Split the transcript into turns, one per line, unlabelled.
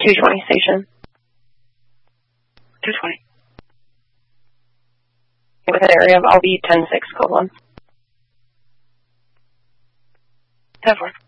220 station.
220.
With an area of LV 10-6 colon.
10-4.